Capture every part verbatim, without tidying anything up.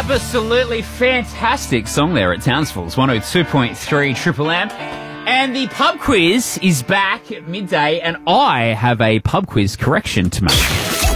Absolutely fantastic song there at Townsville's one oh two point three Triple M. And the pub quiz is back at midday, and I have a pub quiz correction to make.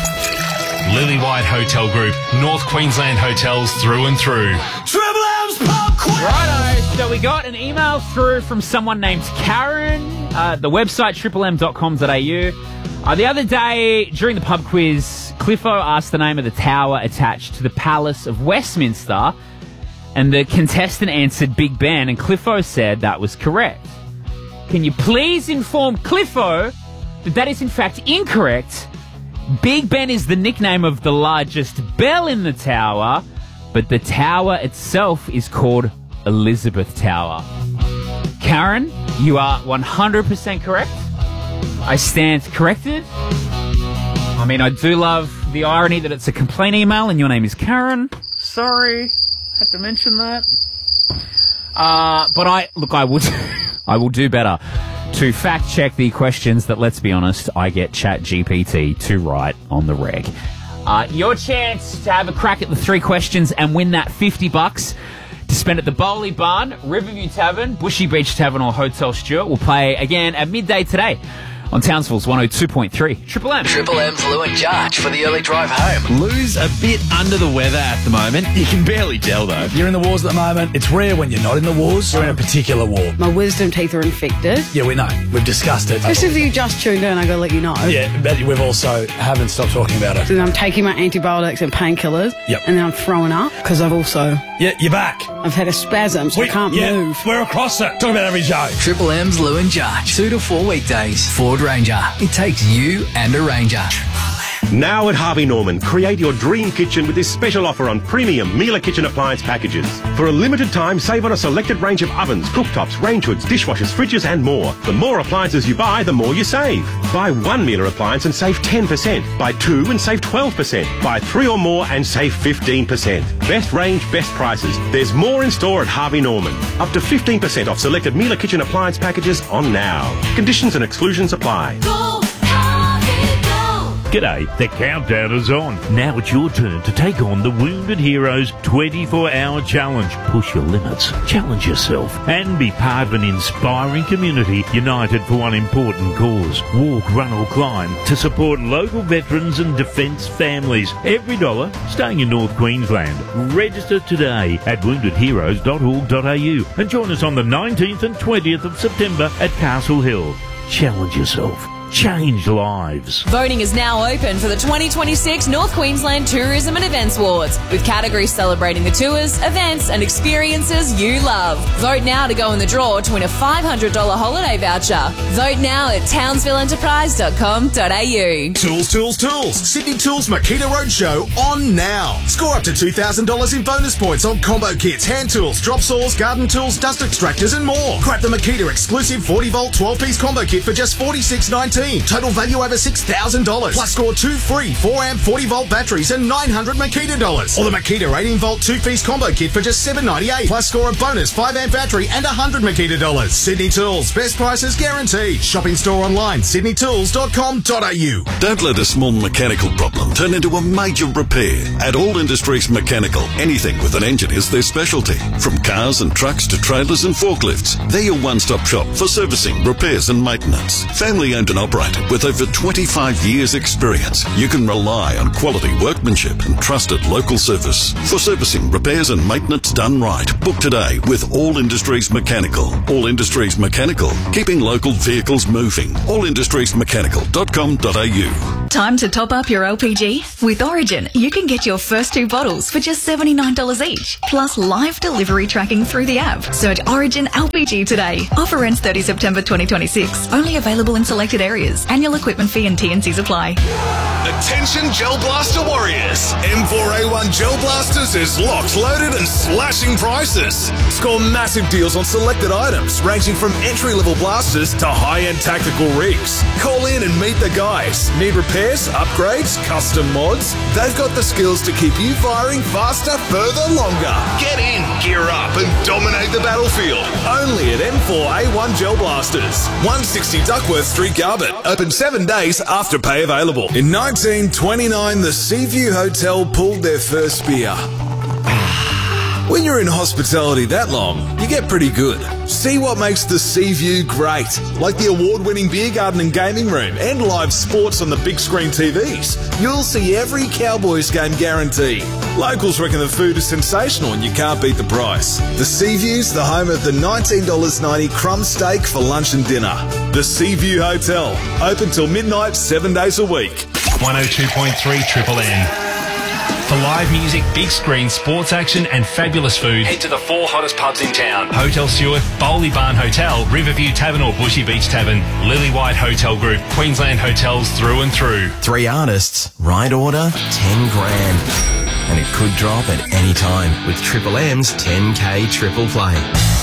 Lily White Hotel Group, North Queensland hotels through and through. Triple M's pub quiz! Righto, so we got an email through from someone named Karen, uh, the website triple m dot com dot a u. Uh, the other day, during the pub quiz, Cliffo asked the name of the tower attached to the Palace of Westminster, and the contestant answered Big Ben, and Cliffo said that was correct. Can you please inform Cliffo that that is in fact incorrect? Big Ben is the nickname of the largest bell in the tower, but the tower itself is called Elizabeth Tower. Karen, you are one hundred percent correct. I stand corrected. I mean, I do love the irony that it's a complaint email and your name is Karen. Sorry, had to mention that. Uh, but I, look, I would, I will do better to fact check the questions that, let's be honest, I get ChatGPT to write on the reg. Uh, your chance to have a crack at the three questions and win that fifty bucks to spend at the Bowley Barn, Riverview Tavern, Bushy Beach Tavern or Hotel Stewart. We'll play again at midday today on Townsville's one oh two point three Triple M. Triple M's Lou and Jarch for the early drive home. Lou's a bit under the weather at the moment. You can barely tell, though. You're in the wars at the moment. It's rare when you're not in the wars. You're in a particular war. My wisdom teeth are infected. Yeah, we know. We've discussed it. Just if you just tuned in, I gotta let you know. Yeah, but we've also haven't stopped talking about it. And I'm taking my antibiotics and painkillers. Yep. And then I'm throwing up because I've also... Yeah, you're back. I've had a spasm, so we, I can't yeah, move. We're across it. Talk about every show. Triple M's Lou and Jarch. Two to four weekdays. Ford Ranger. It takes you and a Ranger. Now at Harvey Norman, create your dream kitchen with this special offer on premium Miele kitchen appliance packages. For a limited time, save on a selected range of ovens, cooktops, range hoods, dishwashers, fridges and more. The more appliances you buy, the more you save. Buy one Miele appliance and save ten percent. Buy two and save twelve percent. Buy three or more and save fifteen percent. Best range, best prices. There's more in store at Harvey Norman. Up to fifteen percent off selected Miele kitchen appliance packages on now. Conditions and exclusions apply. Go, Harvey, go. G'day, the countdown is on. Now it's your turn to take on the Wounded Heroes twenty-four hour challenge. Push your limits, challenge yourself, and be part of an inspiring community united for one important cause. Walk, run or climb to support local veterans and defence families. Every dollar staying in North Queensland. Register today at wounded heroes dot org dot a u and join us on the nineteenth and twentieth of September at Castle Hill. Challenge yourself. Change lives. Voting is now open for the twenty twenty-six North Queensland Tourism and Events Awards, with categories celebrating the tours, events and experiences you love. Vote now to go in the draw to win a five hundred dollars holiday voucher. Vote now at townsville enterprise dot com dot a u. Tools, Tools, Tools. Sydney Tools Makita Roadshow on now. Score up to two thousand dollars in bonus points on combo kits, hand tools, drop saws, garden tools, dust extractors and more. Grab the Makita exclusive forty volt twelve piece combo kit for just forty-six nineteen. Total value over six thousand dollars. Plus score two free four amp forty volt batteries and nine hundred Makita dollars. Or the Makita eighteen volt two piece combo kit for just seven ninety-eight. Plus score a bonus five amp battery and one hundred Makita dollars. Sydney Tools. Best prices guaranteed. Shopping store online. sydney tools dot com dot a u. Don't let a small mechanical problem turn into a major repair. At All Industries Mechanical, anything with an engine is their specialty. From cars and trucks to trailers and forklifts, they're your one-stop shop for servicing, repairs and maintenance. Family owned and operated with over twenty-five years experience, you can rely on quality workmanship and trusted local service. For servicing, repairs and maintenance done right, book today with All Industries Mechanical. All Industries Mechanical, keeping local vehicles moving. all industries mechanical dot com dot a u. Time to top up your L P G? With Origin, you can get your first two bottles for just seventy-nine dollars each, plus live delivery tracking through the app. Search Origin L P G today. Offer ends thirtieth September twenty twenty-six. Only available in selected areas. Annual equipment fee and T and Cs apply. Attention Gel Blaster Warriors. M four A one Gel Blasters is locked, loaded and slashing prices. Score massive deals on selected items ranging from entry-level blasters to high-end tactical rigs. Call in and meet the guys. Need repairs, upgrades, custom mods? They've got the skills to keep you firing faster, further, longer. Get in, gear up and dominate the battlefield. Only at M four A one Gel Blasters. one sixty Duckworth Street, Garbutt. Open seven days, after pay available. In nineteen twenty-nine, the Seaview Hotel pulled their first beer. When you're in hospitality that long, you get pretty good. See what makes the Seaview great, like the award-winning beer garden and gaming room and live sports on the big screen T Vs. You'll see every Cowboys game guaranteed. Locals reckon the food is sensational and you can't beat the price. The Seaview's the home of the nineteen dollars ninety crumb steak for lunch and dinner. The Seaview Hotel, open till midnight, seven days a week. one oh two point three Triple M. For live music, big screen, sports action and fabulous food, head to the four hottest pubs in town. Hotel Stewart, Bowley Barn Hotel, Riverview Tavern or Bushy Beach Tavern, Lily White Hotel Group, Queensland Hotels through and through. Three artists, right order, ten grand. And it could drop at any time with Triple M's ten K Triple Play.